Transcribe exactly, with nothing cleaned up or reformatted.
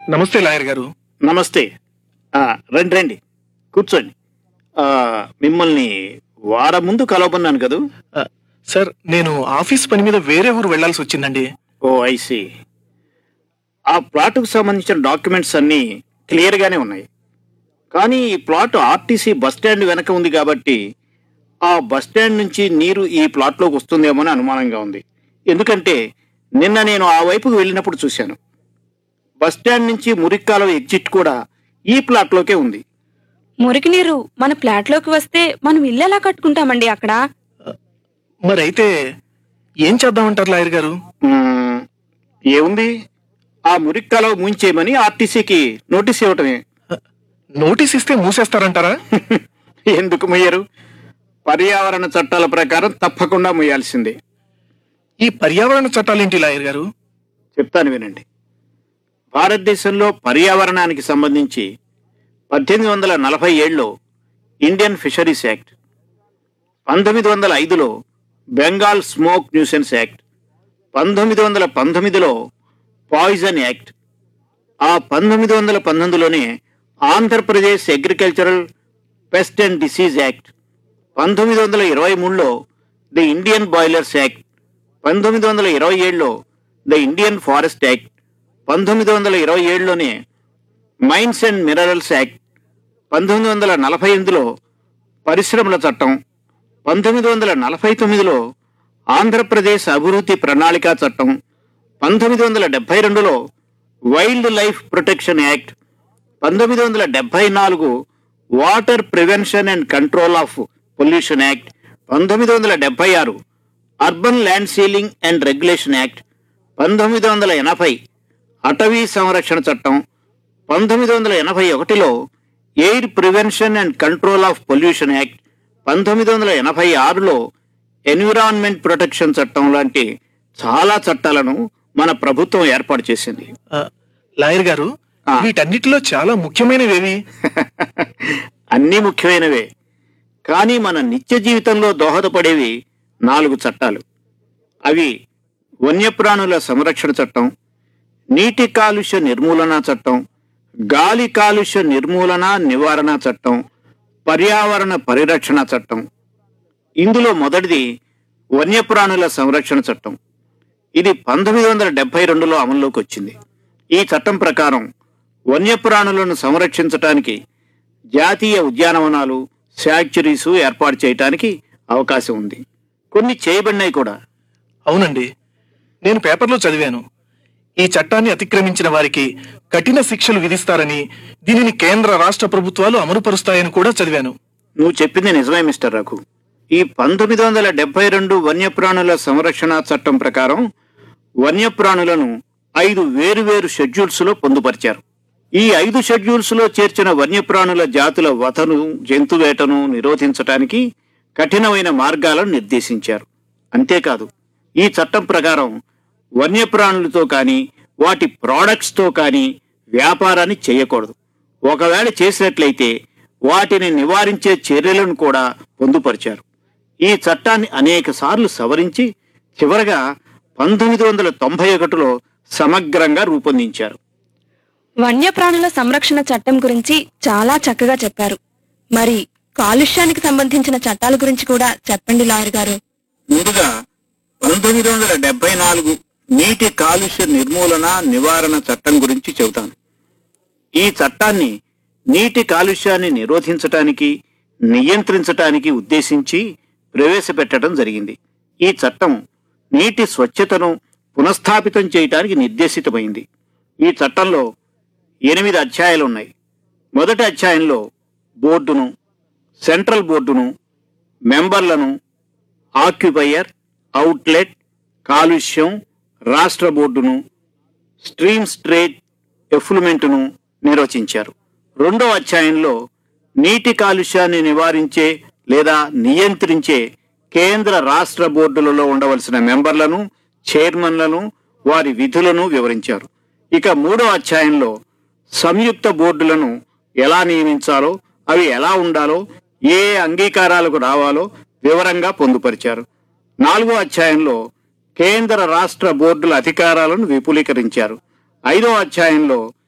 నమస్తే లాయర్ గారు. నమస్తే. ఆ, రండి రండి, కూర్చోండి. ఆ, మిమ్మల్ని వారం ముందు కలవమన్నాను కదూ? ఆ, సార్ నేను ఆఫీస్ పని మీద వేరే ఊరు వెళ్లాల్సి వచ్చిందండి. ఓ ఐసి. ఆ ప్లాట్కు సంబంధించిన డాక్యుమెంట్స్ అన్నీ క్లియర్గానే ఉన్నాయి. కానీ ఈ ప్లాట్ ఆర్టీసీ బస్ స్టాండ్ వెనక ఉంది కాబట్టి ఆ బస్ స్టాండ్ నుంచి నీరు ఈ ప్లాట్లోకి వస్తుందేమో అని అనుమానంగా ఉంది. ఎందుకంటే నిన్న నేను ఆ వైపుకు వెళ్ళినప్పుడు చూశాను. బస్ స్టాండ్ నుంచి మురిక్కాలువ ఎగ్జిట్ కూడా ఈ ప్లాట్లోకే ఉంది. మురికి నీరు మన ఫ్లాట్ లోకి వస్తే మనం ఇల్లు ఎలా కట్టుకుంటామండి అక్కడ? మరైతే ఏం చేద్దామంటారు లాయర్ గారు? మ్మ్, ఏముంది, ఆ మురిక్కాలువ ముంచేయమని ఆర్టీసీకి నోటీస్ ఇవ్వటమే. నోటీస్ ఇస్తే మూసేస్తారంటారా? ఎందుకు ముయ్యరు? పర్యావరణ చట్టాల ప్రకారం తప్పకుండా ముయ్యాల్సిందే. ఈ పర్యావరణ చట్టాలేంటి లాయర్ గారు? చెప్తాను వినండి. భారతదేశంలో పర్యావరణానికి సంబంధించి పద్దెనిమిది వందల నలభై ఏడులో ఇండియన్ ఫిషరీస్ యాక్ట్, పంతొమ్మిది వందల ఐదులో బెంగాల్ స్మోక్ న్యూసెన్స్ యాక్ట్, పంతొమ్మిది వందల పంతొమ్మిదిలో పాయిజన్ యాక్ట్, ఆ పంతొమ్మిది వందల పంతొమ్మిదిలోనే Andhra Pradesh agricultural pest and disease act, పంతొమ్మిది వందల ఇరవై మూడులో ది ఇండియన్ బాయిలర్స్ యాక్ట్, పంతొమ్మిది వందల ఇరవై ఏడులో ద ఇండియన్ ఫారెస్ట్ యాక్ట్, పంతొమ్మిది వందల ఇరవై ఏడులోనే మైన్స్ అండ్ మినరల్స్ యాక్ట్, పంతొమ్మిది వందల నలభై ఎనిమిదిలో పరిశ్రమల చట్టం, పంతొమ్మిది వందల నలభై తొమ్మిదిలో ఆంధ్రప్రదేశ్ అభివృద్ధి ప్రణాళిక చట్టం, పంతొమ్మిది వందల డెబ్బై రెండులో వైల్డ్ లైఫ్ ప్రొటెక్షన్ యాక్ట్, పంతొమ్మిది వందల డెబ్బై నాలుగు water prevention and control of pollution act, పంతొమ్మిది వందల డెబ్బై ఆరు urban land ceiling and regulation act, పంతొమ్మిది వందల ఎనభై అటవీ సంరక్షణ చట్టం, పంతొమ్మిది వందల ఎనభై ఒకటిలో air prevention and control of pollution act, పంతొమ్మిది వందల ఎనభై ఆరులో ఎన్విరాన్మెంట్ ప్రొటెక్షన్ చట్టం లాంటి చాలా చట్టాలను మన ప్రభుత్వం ఏర్పాటు చేసింది. ఆ, లాయర్ గారు, ఆ. వీటన్నిటిలో చాలా ముఖ్యమైనవేవి? అన్నీ ముఖ్యమైనవే, కానీ మన నిత్య జీవితంలో దోహదపడేవి నాలుగు చట్టాలు. అవి వన్యప్రాణుల సంరక్షణ చట్టం, నీటి కాలుష్య నిర్మూలన చట్టం, గాలి కాలుష్య నిర్మూలన నివారణ చట్టం, పర్యావరణ పరిరక్షణ చట్టం. ఇందులో మొదటిది వన్యప్రాణుల సంరక్షణ చట్టం. ఇది పంతొమ్మిది వందల డెబ్బై రెండులో అమల్లోకి వచ్చింది. ఈ చట్టం ప్రకారం వన్యప్రాణులను సంరక్షించటానికి జాతీయ ఉద్యానవనాలు, శాంక్చురీస్ ఏర్పాటు చేయటానికి అవకాశం ఉంది. కొన్ని చేయబడినాయి కూడా. అవునండి, నేను పేపర్లో చదివాను. ఈ చట్టాన్ని అతిక్రమించిన వారికి కఠిన శిక్షలు విధిస్తారని, దీనిని కేంద్ర రాష్ట్ర ప్రభుత్వాలు అమలుపరుస్తాయని కూడా చదివాను. నువ్వు చెప్పింది నిజమే మిస్టర్ రఘు. ఈ పంతొమ్మిది వందల డెబ్బై రెండు వన్యప్రాణుల సంరక్షణ చట్టం ప్రకారం వన్యప్రాణులను ఐదు వేరువేరు షెడ్యూల్స్ లో పొందుపరిచారు. ఈ ఐదు షెడ్యూల్స్ లో చేర్చిన వన్యప్రాణుల జాతుల వధను, జంతువేటను నిరోధించటానికి కఠినమైన మార్గాలను నిర్దేశించారు. అంతేకాదు, ఈ చట్టం ప్రకారం వన్యప్రాణులతో కానీ వాటి ప్రోడక్ట్స్తో కానీ వ్యాపారాన్ని చేయకూడదు. ఒకవేళ చేసినట్లయితే వాటిని నివారించే చర్యలను కూడా పొందుపరిచారు. ఈ చట్టాన్ని అనేక సార్లు సవరించి చివరగా పంతొమ్మిది వందల తొంభై ఒకటిలో సమగ్రంగా రూపొందించారు. వన్యప్రాణుల సంరక్షణ చట్టం గురించి చాలా చక్కగా చెప్పారు. మరి కాలుష్యానికి సంబంధించిన చట్టాల గురించి కూడా చెప్పండి లాయర్ గారు. ముందుగా పంతొమ్మిది వందల డెబ్బై నాలుగు నీటి కాలుష్య నిర్మూలన నివారణ చట్టం గురించి చెబుతాను. ఈ చట్టాన్ని నీటి కాలుష్యాన్ని నిరోధించటానికి, నియంత్రించటానికి ఉద్దేశించి ప్రవేశపెట్టడం జరిగింది. ఈ చట్టం నీటి స్వచ్ఛతను పునఃస్థాపితం చేయటానికి నిర్దేశితమైంది. ఈ చట్టంలో ఎనిమిది అధ్యాయాలు ఉన్నాయి. మొదటి అధ్యాయంలో బోర్డును, సెంట్రల్ బోర్డును, మెంబర్లను, ఆక్యుపైయర్, అవుట్లెట్, కాలుష్యం, రాష్ట్ర బోర్డును, స్ట్రీమ్ స్ట్రేట్ ఎఫ్లుమెంట్ను నిర్వచించారు. రెండో అధ్యాయంలో నీటి కాలుష్యాన్ని నివారించే లేదా నియంత్రించే కేంద్ర రాష్ట్ర బోర్డులలో ఉండవలసిన మెంబర్లను, చైర్మన్లను, వారి విధులను వివరించారు. ఇక మూడో అధ్యాయంలో సంయుక్త బోర్డులను ఎలా నియమించాలో, అవి ఎలా ఉండాలో, ఏ అంగీకారాలకు రావాలో వివరంగా పొందుపరిచారు. నాలుగో అధ్యాయంలో కేంద్ర రాష్ట్ర బోర్డుల అధికారాలను విపులీకరించారు. ఐదో అధ్యాయంలో